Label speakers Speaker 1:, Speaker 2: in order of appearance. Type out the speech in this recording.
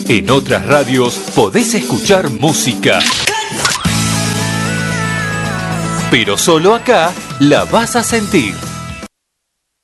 Speaker 1: En otras radios podés escuchar música, pero solo acá la vas a sentir.